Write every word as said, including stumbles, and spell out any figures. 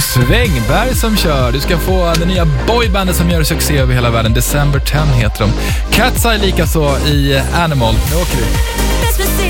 Svängberg som kör. Du ska få den nya boybandet som gör succé över hela världen. December tenth heter de. Cat's Eye likaså i Animal. Nu åker vi.